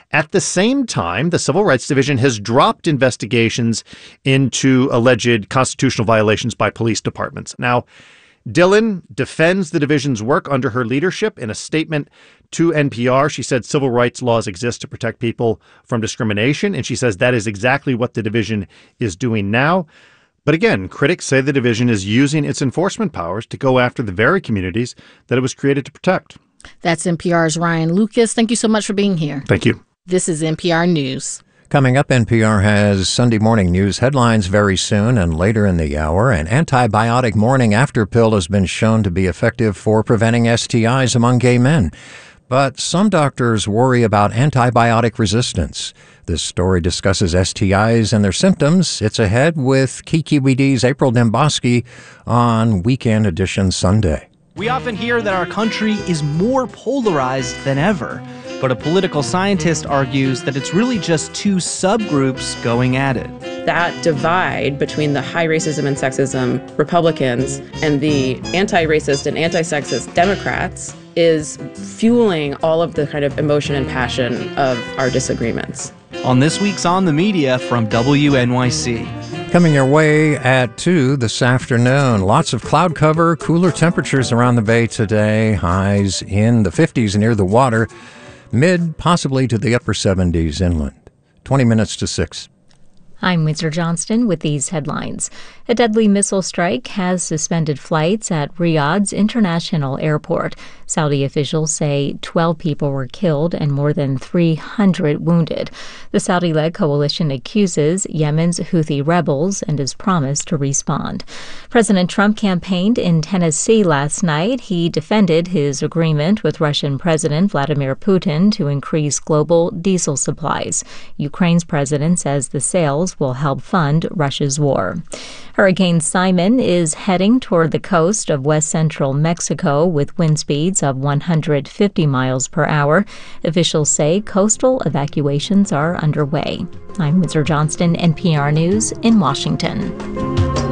At the same time, the Civil Rights Division has dropped investigations into alleged constitutional violations by police departments. Now, Dhillon defends the division's work under her leadership. In a statement to NPR, she said civil rights laws exist to protect people from discrimination, and she says that is exactly what the division is doing now. But again, critics say the division is using its enforcement powers to go after the very communities that it was created to protect. That's NPR's Ryan Lucas. Thank you so much for being here. Thank you. This is NPR News. Coming up, NPR has Sunday morning news headlines very soon, and later in the hour, an antibiotic morning after pill has been shown to be effective for preventing STIs among gay men. But some doctors worry about antibiotic resistance. This story discusses STIs and their symptoms. It's ahead with KQED's April Dembosky on Weekend Edition Sunday. We often hear that our country is more polarized than ever. But a political scientist argues that it's really just two subgroups going at it. That divide between the high racism and sexism Republicans and the anti-racist and anti-sexist Democrats is fueling all of the kind of emotion and passion of our disagreements. On this week's On the Media from WNYC. Coming your way at 2 this afternoon. Lots of cloud cover, cooler temperatures around the Bay today. Highs in the 50s near the water. Mid, possibly to the upper 70s inland. 20 minutes to 6. I'm Windsor Johnston with these headlines. A deadly missile strike has suspended flights at Riyadh's International Airport. Saudi officials say 12 people were killed and more than 300 wounded. The Saudi-led coalition accuses Yemen's Houthi rebels and has promised to respond. President Trump campaigned in Tennessee last night. He defended his agreement with Russian President Vladimir Putin to increase global diesel supplies. Ukraine's president says the sales will help fund Russia's war. Hurricane Simon is heading toward the coast of west central Mexico with wind speeds of 150 miles per hour. Officials say coastal evacuations are underway. I'm Windsor Johnston, NPR News in Washington.